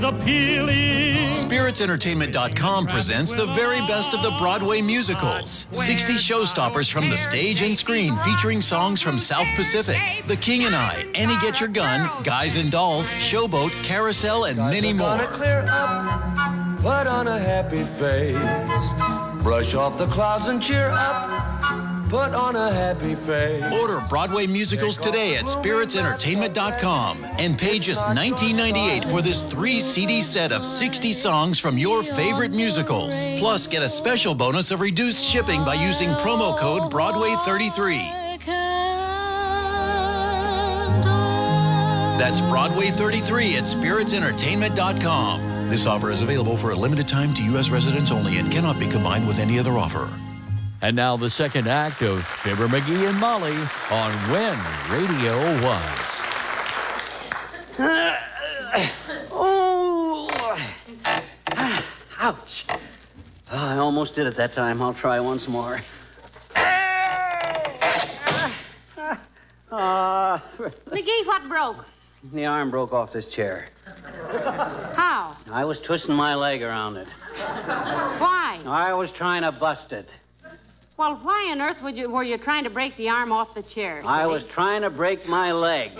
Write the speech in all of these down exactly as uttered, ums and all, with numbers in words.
Appealing. Spirits Entertainment dot com presents the very best of the Broadway musicals. sixty showstoppers from the stage and screen featuring songs from South Pacific, The King and I, Annie Get Your Gun, Guys and Dolls, Showboat, Carousel, and many more. Clear up, put on a happy face, brush off the clouds and cheer up. Put on a happy face. Order Broadway musicals today at Spirits Entertainment dot com and pay just nineteen ninety-eight for this three C D set of sixty songs from your favorite musicals. Plus, get a special bonus of reduced shipping by using promo code Broadway thirty-three. That's Broadway thirty-three at Spirits Entertainment dot com. This offer is available for a limited time to U S residents only and cannot be combined with any other offer. And now the second act of Fibber McGee and Molly on When Radio Was. Uh, oh, ouch. Oh, I almost did it that time. I'll try once more. Uh, McGee, what broke? The arm broke off this chair. How? I was twisting my leg around it. Why? I was trying to bust it. Well, why on earth would you, were you trying to break the arm off the chair? I was trying to break my leg.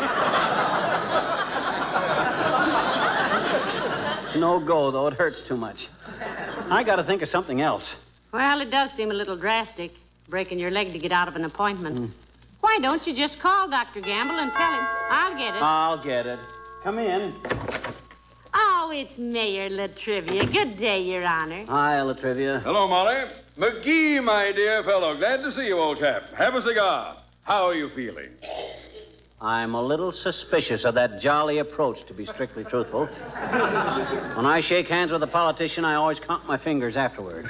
It's no go, though. It hurts too much. I got to think of something else. Well, it does seem a little drastic, breaking your leg to get out of an appointment. Mm. Why don't you just call Doctor Gamble and tell him? I'll get it. I'll get it. Come in. Oh, it's Mayor Latrivia. Good day, Your Honor. Hi, Latrivia. Hello, Molly. McGee, my dear fellow. Glad to see you, old chap. Have a cigar. How are you feeling? I'm a little suspicious of that jolly approach, to be strictly truthful. When I shake hands with a politician, I always count my fingers afterward.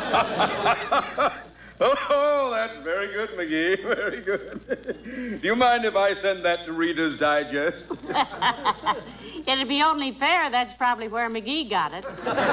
Oh, that's very good, McGee. Very good. Do you mind if I send that to Reader's Digest? It'd be only fair. That's probably where McGee got it.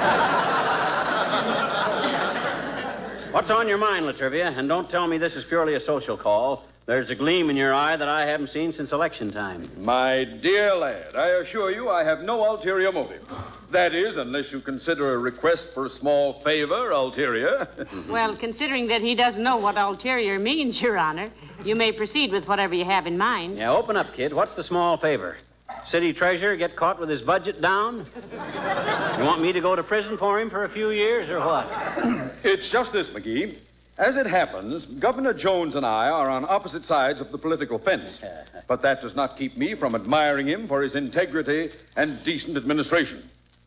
What's on your mind, Latrivia? And don't tell me this is purely a social call. There's a gleam in your eye that I haven't seen since election time. My dear lad, I assure you I have no ulterior motive. That is, unless you consider a request for a small favor ulterior. Well, considering that he doesn't know what ulterior means, Your Honor, you may proceed with whatever you have in mind. Yeah, open up, kid. What's the small favor? City treasurer get caught with his budget down? You want me to go to prison for him for a few years, or what? It's just this, McGee. As it happens, Governor Jones and I are on opposite sides of the political fence. But that does not keep me from admiring him for his integrity and decent administration.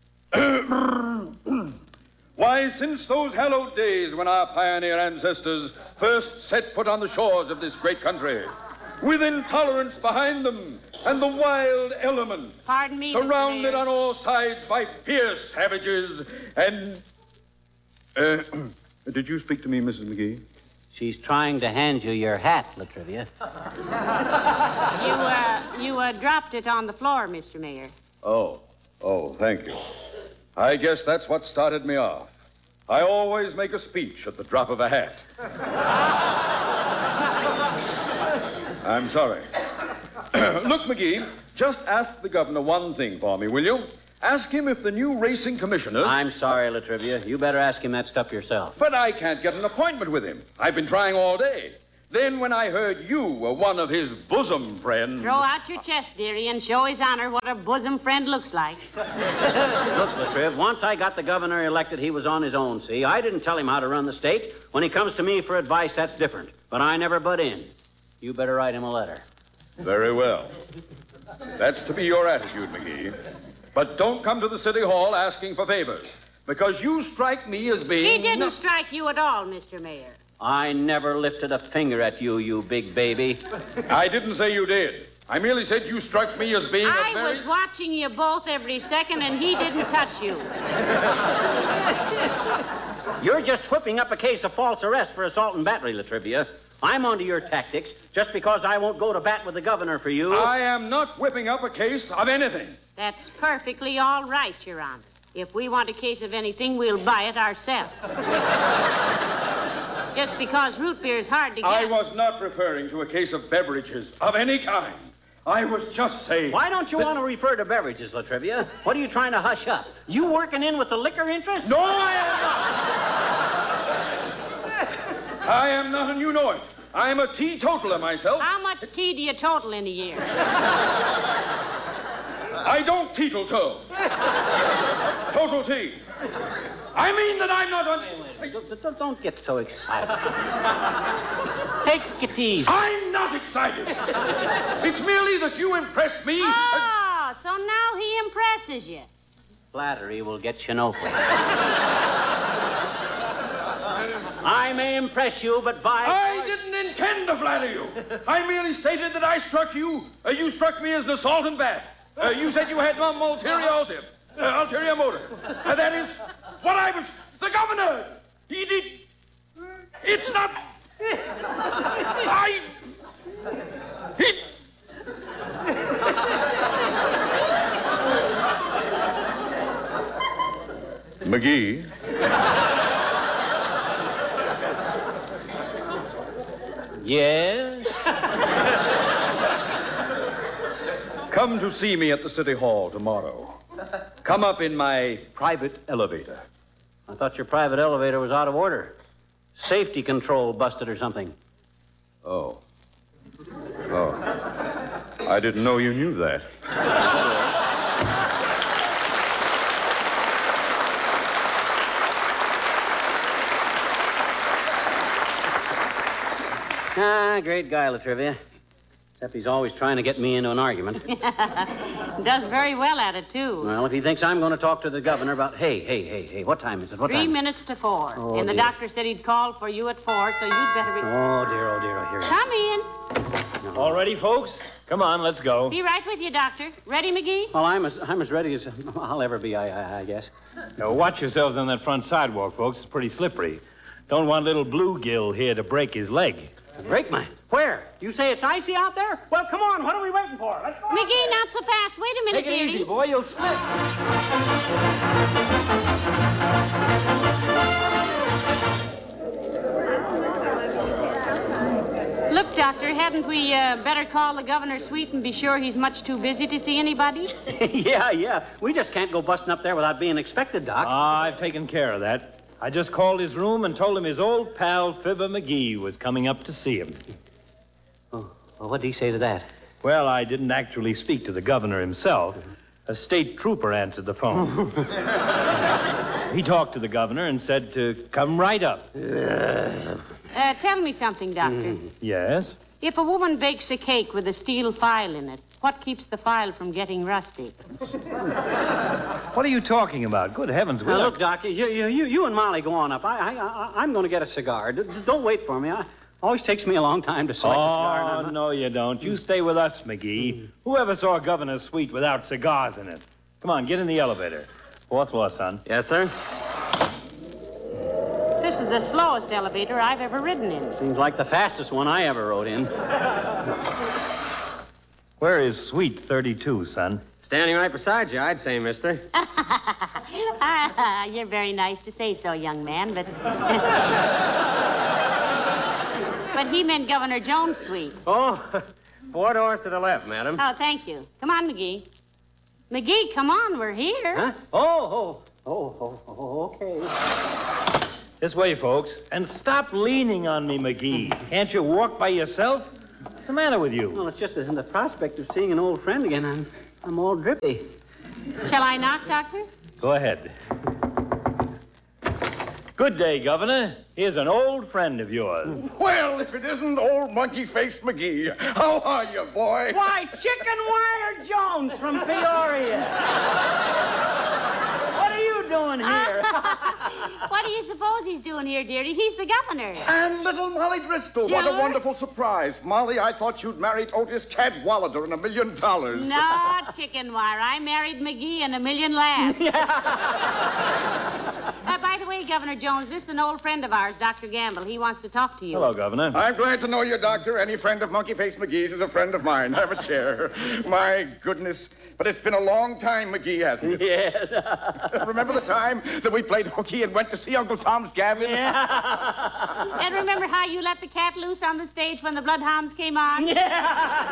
Why, since those hallowed days when our pioneer ancestors first set foot on the shores of this great country, with intolerance behind them and the wild elements, Pardon me, surrounded on all sides by fierce savages and... Uh, did you speak to me, Missus McGee? She's trying to hand you your hat, Latrivia. You, uh, you, uh, dropped it on the floor, Mister Mayor. Oh, oh, thank you. I guess that's what started me off. I always make a speech at the drop of a hat. I'm sorry. Look, McGee, just ask the governor one thing for me, will you? Ask him if the new racing commissioners... I'm sorry, Latrivia. You better ask him that stuff yourself. But I can't get an appointment with him. I've been trying all day. Then when I heard you were one of his bosom friends... Throw out your chest, dearie, and show his honor what a bosom friend looks like. Look, Latriv, once I got the governor elected, he was on his own, see? I didn't tell him how to run the state. When he comes to me for advice, that's different. But I never butt in. You better write him a letter. Very well. That's to be your attitude, McGee. But don't come to the city hall asking for favors, because you strike me as being... He didn't no- strike you at all, Mister Mayor. I never lifted a finger at you, you big baby. I didn't say you did. I merely said you struck me as being I a very... was watching you both every second, and he didn't touch you. You're just whipping up a case of false arrest for assault and battery, Latrivia. I'm onto your tactics just because I won't go to bat with the governor for you. I am not whipping up a case of anything. That's perfectly all right, Your Honor. If we want a case of anything, we'll buy it ourselves. Just because root beer is hard to get... I was not referring to a case of beverages of any kind. I was just saying. Why don't you want to refer to beverages, Latrivia? What are you trying to hush up? You working in with the liquor interest? No, I am not. I am not, and you know it. I am a teetotaler myself. How much tea do you total in a year? I don't teetle-toe. Total tea. I mean that I'm not on... Don't, don't, don't get so excited. Take it easy. I'm not excited. It's merely that you impress me. Oh, so now he impresses you. Flattery will get you nowhere. I may impress you, but by... I didn't intend to flatter you. I merely stated that I struck you. Uh, you struck me as an assault and bat. Uh, you said you had no ulterior motive. Uh, ulterior motive. Uh, that is what I was... The governor! He did... It's not... I... He... McGee. Yes? Come to see me at the City Hall tomorrow. Come up in my private elevator. I thought your private elevator was out of order. Safety control busted or something. Oh. Oh. I didn't know you knew that. Ah, great guy, Latrivia. Except he's always trying to get me into an argument. Does very well at it, too. Well, if he thinks I'm going to talk to the governor about... Hey, hey, hey, hey, what time is it? What Three time? minutes to four. Oh, and the dear. doctor said he'd call for you at four, so you'd better be... Oh, dear, oh, dear, oh, here he is. Come in. All ready, folks? Come on, let's go. Be right with you, Doctor. Ready, McGee? Well, I'm as, I'm as ready as I'll ever be, I, I, I guess. Now, watch yourselves on that front sidewalk, folks. It's pretty slippery. Don't want little Bluegill here to break his leg. Break mine. Where? You say it's icy out there? Well, come on. What are we waiting for? Let's go. McGee, not so fast. Wait a minute, Take it dearie. easy, boy. You'll slip. Look, Doctor, hadn't we uh, better call the governor sweet and be sure he's much too busy to see anybody? yeah, yeah. We just can't go busting up there without being expected, Doc. Ah, I've taken care of that. I just called his room and told him his old pal, Fibber McGee, was coming up to see him. Oh, well, what did he say to that? Well, I didn't actually speak to the governor himself. A state trooper answered the phone. He talked to the governor and said to come right up. Uh, tell me something, Doctor. Yes? If a woman bakes a cake with a steel file in it, what keeps the file from getting rusty? What are you talking about? Good heavens, Now, Will. look, Doc, you, you, you, you and Molly go on up. I, I, I, I'm going to get a cigar. D- don't wait for me. I, always takes me a long time to select a cigar. and Oh, I'm not- no, you don't. You stay with us, McGee. Whoever saw a governor's suite without cigars in it? Come on, get in the elevator. Fourth floor, son. Yes, sir? This is the slowest elevator I've ever ridden in. Seems like the fastest one I ever rode in. Where is suite thirty-two, son? Standing right beside you, I'd say, mister. Ah, you're very nice to say so, young man, but... but he meant Governor Jones' suite. Oh, four doors to the left, madam. Oh, thank you. Come on, McGee. McGee, come on, we're here. Huh? Oh, oh, oh, oh, oh, okay. This way, folks. And stop leaning on me, McGee. Can't you walk by yourself? What's the matter with you? Well, it's just in the prospect of seeing an old friend again. I'm, I'm all drippy. Shall I knock, Doctor? Go ahead. Good day, Governor. Here's an old friend of yours. Well, if it isn't old monkey-faced McGee. How are you, boy? Why, Chicken Wire Jones from Peoria. What are you doing here? What do you suppose he's doing here, dearie? He's the governor. And little Molly Driscoll. What a Sure. wonderful surprise. Molly, I thought you'd married Otis Cadwallader and a million dollars. No, Chicken Wire. I married McGee and a million laughs. uh, by the way, Governor Jones, this is an old friend of ours, Doctor Gamble. He wants to talk to you. Hello, Governor. I'm glad to know you, Doctor. Any friend of Monkey-Faced McGee's is a friend of mine. Have a chair. My goodness. But it's been a long time, McGee, hasn't it? Yes. Remember the time that we played hooky and went to see Uncle Tom's Gavin? And remember how you let the cat loose on the stage when the Bloodhounds came on? Yeah.